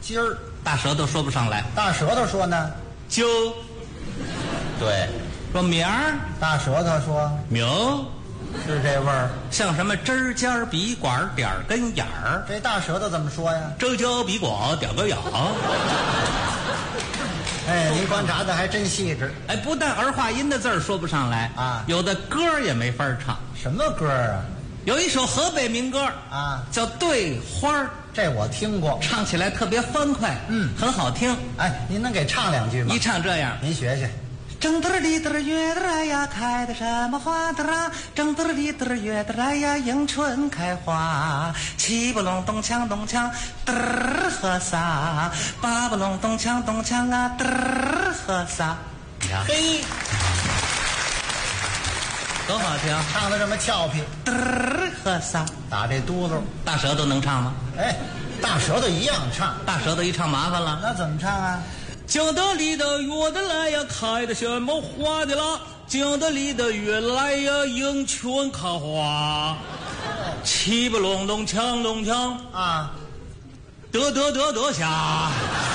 今儿大舌头说不上来。 大舌头说呢？ 就对， 说明儿大舌头说明是这味儿。 像什么针儿尖儿笔管儿点儿跟眼儿， 这大舌头怎么说呀？ 针尖笔管点个眼儿。 哎，您观察的还真细致。 哎，不但儿化音的字儿说不上来啊， 有的歌儿也没法唱。 什么歌啊？ 有一首河北民歌啊， 叫《对花儿》， 这我听过， 唱起来特别欢快，很好听。 哎，您能给唱两句吗？ 一唱这样， 您学学。 正嘚儿里嘚儿月嘚儿呀，开的什么花嘚儿啊？正嘚儿里嘚儿月嘚儿呀，迎春开花。七不隆咚锵咚锵，嘚儿和撒；八不隆咚锵咚锵啊，嘚儿和撒。 嘿， 多好听！ 唱的这么俏皮， 嘚儿和撒， 打这嘟噜。 大舌头能唱吗？ 哎，大舌头一样唱。 大舌头一唱麻烦了。 那怎么唱啊？ 正得里的月的来呀，开的什么花的啦？正得里的月来呀，迎春开花。七不隆咚锵咚锵啊， 得下。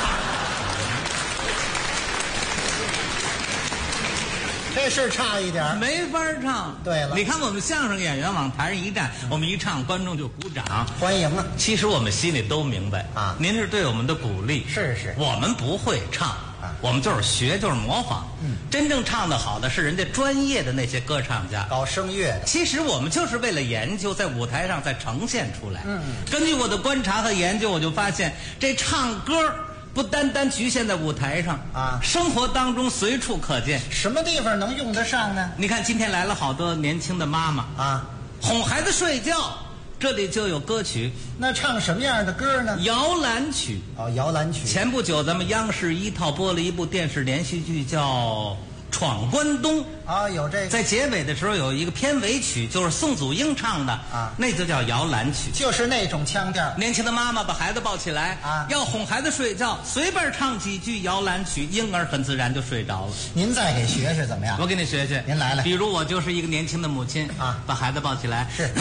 这是差一点。 没法唱。 对了， 你看我们相声演员往台上一站，我们一唱，观众就鼓掌欢迎啊。 其实我们心里都明白啊， 您是对我们的鼓励。 是， 我们不会唱，我们就是学，就是模仿。真正唱得好的是人家专业的那些歌唱家， 搞声乐的。 其实我们就是为了研究，在舞台上再呈现出来。根据我的观察和研究，我就发现这唱歌不单单局限在舞台上啊， 生活当中随处可见。 什么地方能用得上呢？ 你看今天来了好多年轻的妈妈啊， 哄孩子睡觉，这里就有歌曲。 那唱什么样的歌呢？ 摇篮曲。 哦，摇篮曲。 前不久咱们央视一套播了一部电视连续剧，叫《闯关东》 啊，有这个。 在结尾的时候有一个片尾曲，就是宋祖英唱的啊， 那就叫摇篮曲， 就是那种腔调。 年轻的妈妈把孩子抱起来啊， 要哄孩子睡觉，随便唱几句摇篮曲，婴儿很自然就睡着了。 您再给学学怎么样？ 我给你学学。 您来了。 比如我就是一个年轻的母亲啊， 把孩子抱起来， 是，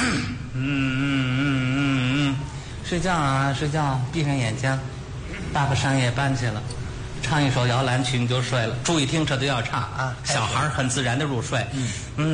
睡觉啊，睡觉，闭上眼睛，爸爸上夜班去了。唱一首摇篮曲你就睡了，注意听，这都要唱啊， 小孩很自然的入睡。